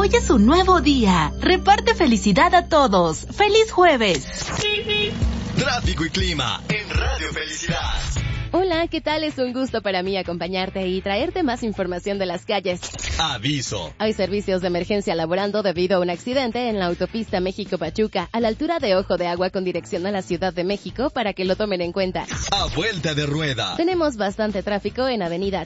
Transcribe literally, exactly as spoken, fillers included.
Hoy es un nuevo día. Reparte felicidad a todos. ¡Feliz jueves! Tráfico y clima en Radio Felicidad. Hola, ¿qué tal? Es un gusto para mí acompañarte y traerte más información de las calles. Aviso. Hay servicios de emergencia laborando debido a un accidente en la autopista México-Pachuca, a la altura de Ojo de Agua con dirección a la Ciudad de México, para que lo tomen en cuenta. A vuelta de rueda. Tenemos bastante tráfico en Avenida